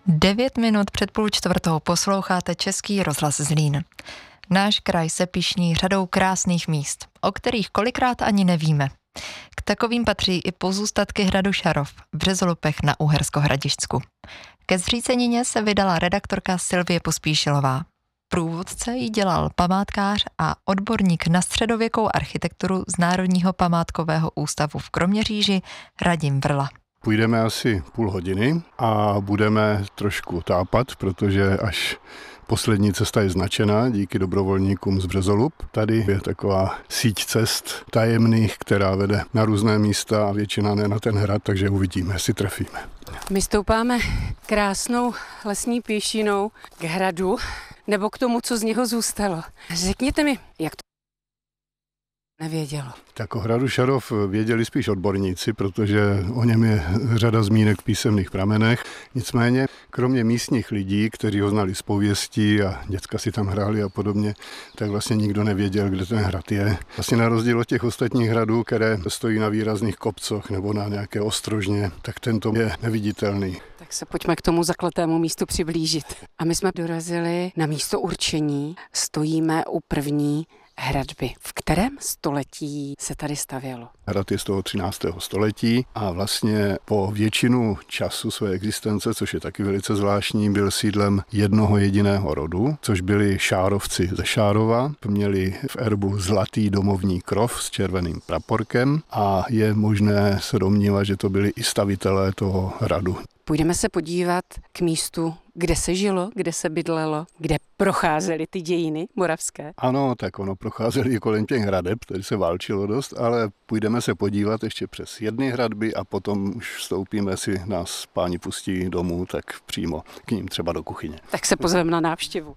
9 minut před 3:30 posloucháte Český rozhlas Zlín. Náš kraj se pyšní řadou krásných míst, o kterých kolikrát ani nevíme. K takovým patří i pozůstatky hradu Šarov v Březolupech na Uhersko-Hradišťsku. Ke zřícenině se vydala redaktorka Sylvie Pospíšilová. Průvodce jí dělal památkář a odborník na středověkou architekturu z Národního památkového ústavu v Kroměříži Radim Vrla. Půjdeme asi půl hodiny a budeme trošku tápat, protože až poslední cesta je značená díky dobrovolníkům z Březolup. Tady je taková síť cest tajemných, která vede na různé místa a většina ne na ten hrad, takže uvidíme, jestli trefíme. My stoupáme krásnou lesní pěšinou k hradu, nebo k tomu, co z něho zůstalo. Řekněte mi, jak to nevědělo. Tak o hradu Šarov věděli spíš odborníci, protože o něm je řada zmínek v písemných pramenech. Nicméně, kromě místních lidí, kteří ho znali z pověstí a děcka si tam hráli a podobně, tak vlastně nikdo nevěděl, kde ten hrad je. Vlastně na rozdíl od těch ostatních hradů, které stojí na výrazných kopcoch nebo na nějaké ostrožně, tak tento je neviditelný. Tak se pojďme k tomu zaklatému místu přiblížit. A my jsme dorazili na místo určení, stojíme u první hradby. V kterém století se tady stavělo? Hrad je z toho 13. století a vlastně po většinu času své existence, což je taky velice zvláštní, byl sídlem jednoho jediného rodu, což byli Šárovci ze Šárova. Měli v erbu zlatý domovní krov s červeným praporkem a je možné se domnívat, že to byli i stavitelé toho hradu. Půjdeme se podívat k místu, kde se žilo, kde se bydlelo, kde procházely ty dějiny moravské. Ano, tak ono procházeli i kolem těch hradeb, tady se válčilo dost, ale půjdeme se podívat ještě přes jedny hradby a potom už vstoupíme, si nás páni pustí domů, tak přímo k ním třeba do kuchyně. Tak se pozveme na návštěvu.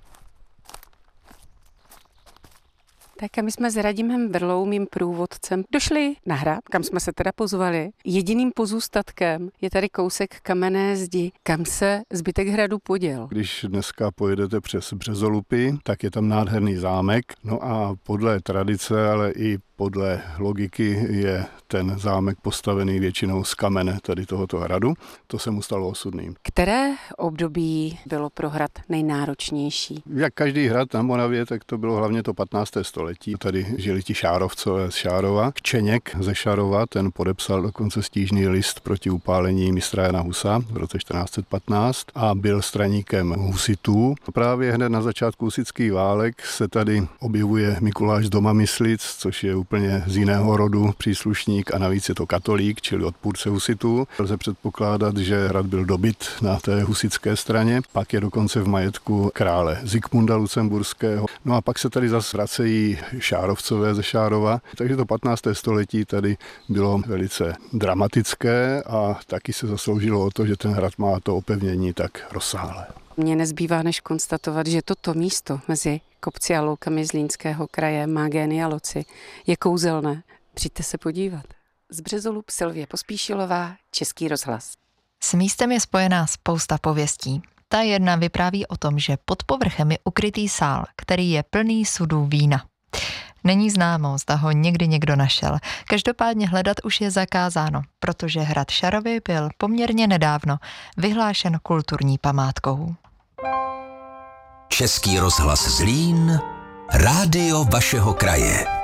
Tak a my jsme s Radimem Vrlou, mým průvodcem, došli na hrad, kam jsme se teda pozvali. Jediným pozůstatkem je tady kousek kamenné zdi, kam se zbytek hradu poděl. Když dneska pojedete přes Březolupy, tak je tam nádherný zámek. No a podle tradice, ale i podle logiky je ten zámek postavený většinou z kamene tady tohoto hradu. To se mu stalo osudným. Které období bylo pro hrad nejnáročnější? Jak každý hrad na Moravě, tak to bylo hlavně to 15. století. Tady žili ti Šárovcové z Šárova. Kčeněk ze Šarova, ten podepsal dokonce stížný list proti upálení mistra Jana Husa v roce 1415 a byl straníkem husitů. Právě hned na začátku husitských válek se tady objevuje Mikuláš z Domamyslic, což je úplně z jiného rodu příslušník a navíc je to katolík, čili odpůrce husitů. Lze předpokládat, že hrad byl dobyt na té husitské straně, pak je dokonce v majetku krále Zikmunda Lucemburského. No a pak se tady zase vracejí Šárovcové ze Šárova, takže to 15. století tady bylo velice dramatické a taky se zasloužilo o to, že ten hrad má to opevnění tak rozsáhlé. Mně nezbývá než konstatovat, že toto místo mezi kopci a loukami Zlínského kraje má génia loci. Je kouzelné. Přijďte se podívat. Z Březolup Sylvie Pospíšilová, Český rozhlas. S místem je spojená spousta pověstí. Ta jedna vypráví o tom, že pod povrchem je ukrytý sál, který je plný sudů vína. Není známo, zda ho někdy někdo našel. Každopádně hledat už je zakázáno, protože hrad Šarovy byl poměrně nedávno vyhlášen kulturní památkou. Český rozhlas Zlín, rádio vašeho kraje.